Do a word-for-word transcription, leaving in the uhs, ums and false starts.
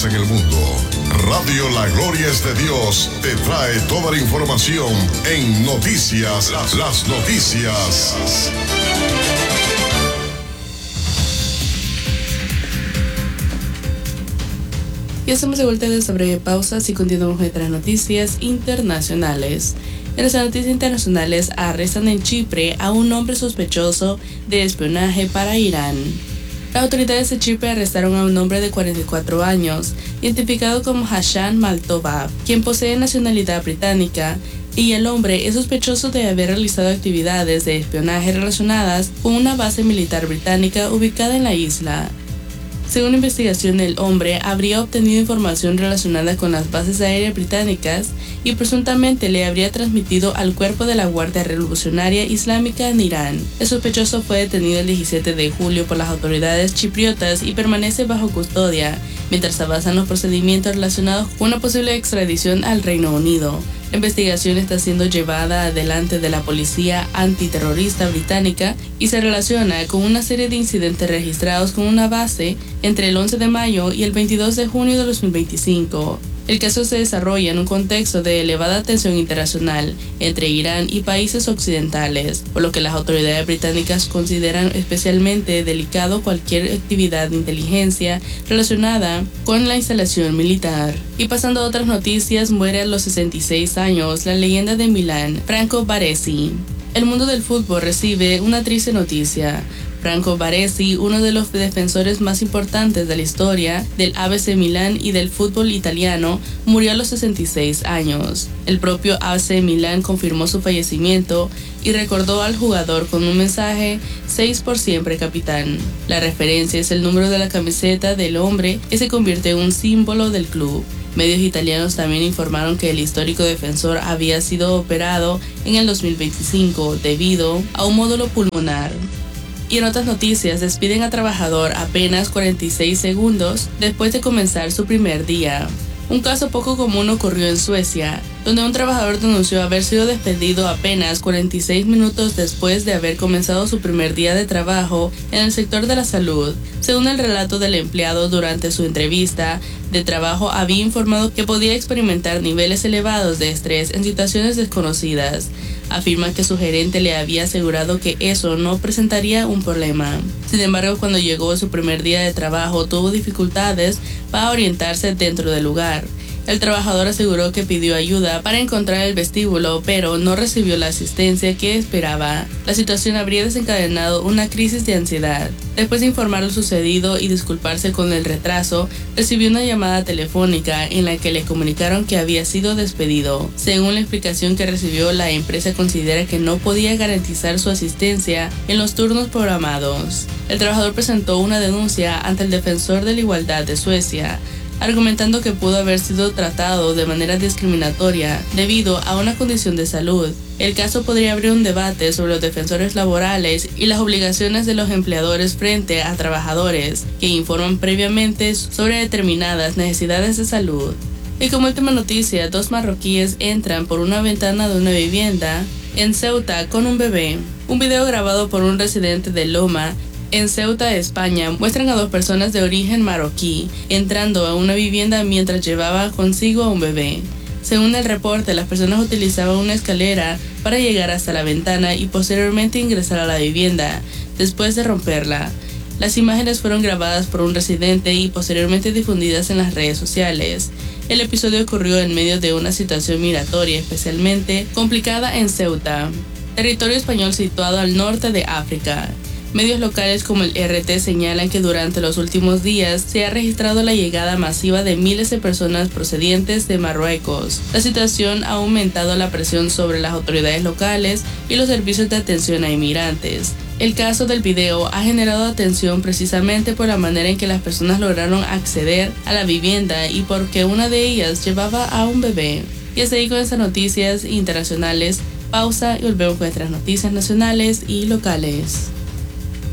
pasa en el mundo. Radio La Gloria es de Dios te trae toda la información en Noticias, las, las noticias. Ya estamos de vuelta de esta breve pausa y continuamos con nuestras noticias internacionales. En las noticias internacionales arrestan en Chipre a un hombre sospechoso de espionaje para Irán. Las autoridades de Chipre arrestaron a un hombre de cuarenta y cuatro años, identificado como Hassan Maltovab, quien posee nacionalidad británica, y el hombre es sospechoso de haber realizado actividades de espionaje relacionadas con una base militar británica ubicada en la isla. Según la investigación, el hombre habría obtenido información relacionada con las bases aéreas británicas y presuntamente le habría transmitido al cuerpo de la Guardia Revolucionaria Islámica en Irán. El sospechoso fue detenido el diecisiete de julio por las autoridades chipriotas y permanece bajo custodia, mientras avanzan los procedimientos relacionados con una posible extradición al Reino Unido. La investigación está siendo llevada adelante de la policía antiterrorista británica y se relaciona con una serie de incidentes registrados con una base entre el once de mayo y el veintidós de junio de dos mil veinticinco. El caso se desarrolla en un contexto de elevada tensión internacional entre Irán y países occidentales, por lo que las autoridades británicas consideran especialmente delicado cualquier actividad de inteligencia relacionada con la instalación militar. Y pasando a otras noticias, muere a los sesenta y seis años la leyenda de Milán, Franco Baresi. El mundo del fútbol recibe una triste noticia. Franco Baresi, uno de los defensores más importantes de la historia del A B C Milán y del fútbol italiano, murió a los sesenta y seis años. El propio A B C Milán confirmó su fallecimiento y recordó al jugador con un mensaje: seis por siempre, capitán. La referencia es el número de la camiseta del hombre que se convirtió en un símbolo del club. Medios italianos también informaron que el histórico defensor había sido operado en el dos mil veinticinco debido a un módulo pulmonar. Y en otras noticias, despiden a trabajador apenas cuarenta y seis segundos después de comenzar su primer día. Un caso poco común ocurrió en Suecia, donde un trabajador denunció haber sido despedido apenas cuarenta y seis minutos después de haber comenzado su primer día de trabajo en el sector de la salud. Según el relato del empleado, durante su entrevista de trabajo había informado que podía experimentar niveles elevados de estrés en situaciones desconocidas. Afirma que su gerente le había asegurado que eso no presentaría un problema. Sin embargo, cuando llegó a su primer día de trabajo, tuvo dificultades para orientarse dentro del lugar. El trabajador aseguró que pidió ayuda para encontrar el vestíbulo, pero no recibió la asistencia que esperaba. La situación habría desencadenado una crisis de ansiedad. Después de informar lo sucedido y disculparse con el retraso, recibió una llamada telefónica en la que le comunicaron que había sido despedido. Según la explicación que recibió, la empresa considera que no podía garantizar su asistencia en los turnos programados. El trabajador presentó una denuncia ante el Defensor de la Igualdad de Suecia, argumentando que pudo haber sido tratado de manera discriminatoria debido a una condición de salud. El caso podría abrir un debate sobre los defensores laborales y las obligaciones de los empleadores frente a trabajadores que informan previamente sobre determinadas necesidades de salud. Y como última noticia, dos marroquíes entran por una ventana de una vivienda en Ceuta con un bebé. Un video grabado por un residente de Loma en Ceuta, España, muestran a dos personas de origen marroquí entrando a una vivienda mientras llevaba consigo a un bebé. Según el reporte, las personas utilizaban una escalera para llegar hasta la ventana y posteriormente ingresar a la vivienda, después de romperla. Las imágenes fueron grabadas por un residente y posteriormente difundidas en las redes sociales. El episodio ocurrió en medio de una situación migratoria especialmente complicada en Ceuta, territorio español situado al norte de África. Medios locales como el R T señalan que durante los últimos días se ha registrado la llegada masiva de miles de personas procedentes de Marruecos. La situación ha aumentado la presión sobre las autoridades locales y los servicios de atención a inmigrantes. El caso del video ha generado atención precisamente por la manera en que las personas lograron acceder a la vivienda y porque una de ellas llevaba a un bebé. Y hasta ahí con estas noticias internacionales. Pausa y volvemos con nuestras noticias nacionales y locales.